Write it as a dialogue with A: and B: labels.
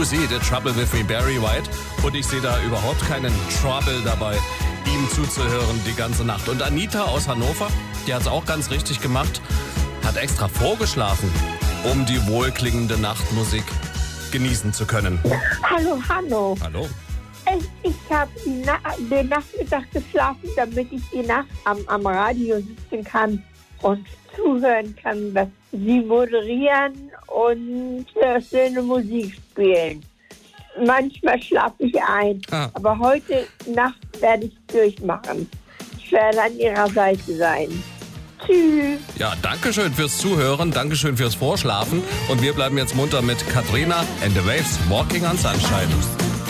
A: You See The Trouble With Me, Barry White. Und ich sehe da überhaupt keinen Trouble dabei, ihm zuzuhören die ganze Nacht. Und Anita aus Hannover, die hat es auch ganz richtig gemacht, hat extra vorgeschlafen, um die wohlklingende Nachtmusik genießen zu können.
B: Hallo, Hanno.
A: Hallo.
B: Ich habe den Nachmittag geschlafen, damit ich die Nacht am Radio sitzen kann und zuhören kann, dass Sie moderieren und schöne Musik spielen. Manchmal schlafe ich ein, aber heute Nacht werde ich durchmachen. Ich werde an Ihrer Seite sein. Tschüss.
A: Ja, danke schön fürs Zuhören, danke schön fürs Vorschlafen und wir bleiben jetzt munter mit Katrina and the Waves, Walking on Sunshine.